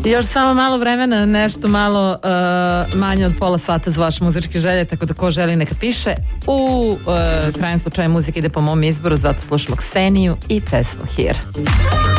Još samo malo vremena, nešto malo manje od pola sata za vaše muzičke želje, tako da ko želi neka piše. U krajem slučaju muzika ide po mom izboru, zato slušamo Kseniju i pesmu Here.